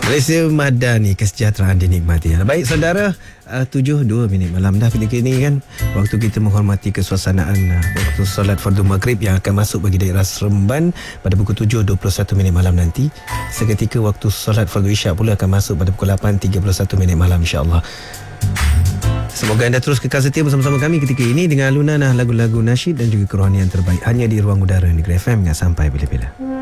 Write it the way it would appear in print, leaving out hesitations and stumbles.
Malaysia Madani, kesejahteraan dinikmati. Baik saudara, 7:02 malam dah ketika ini kan. Waktu kita menghormati kesuasanaan waktu solat fardu maghrib yang akan masuk bagi daerah Seremban pada pukul 7:21 malam nanti. Seketika waktu solat fardu isyak pula akan masuk pada pukul 8:31 malam, insya-Allah. Semoga anda terus kekal setia bersama-sama kami ketika ini dengan alunan lagu-lagu nasyid dan juga kerohanian terbaik hanya di ruang udara Negeri FM yang sampai bila-bila.